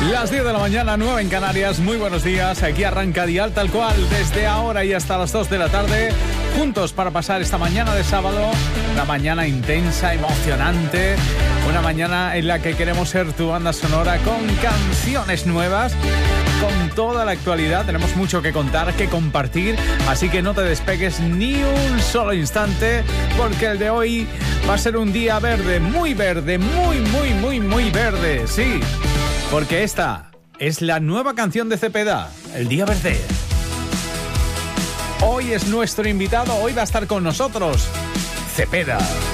Las 10 de la mañana, 9 en Canarias. Muy buenos días. Aquí arranca Dial Tal Cual desde ahora y hasta las 2 de la tarde. Juntos para pasar esta mañana de sábado. Una mañana intensa, emocionante. Una mañana en la que queremos ser tu banda sonora con canciones nuevas. Con toda la actualidad. Tenemos mucho que contar, que compartir. Así que no te despegues ni un solo instante. Porque el de hoy va a ser un día verde. Muy verde. Muy verde. Sí. Porque esta es la nueva canción de Cepeda, El Día Verde. Hoy es nuestro invitado, hoy va a estar con nosotros, Cepeda.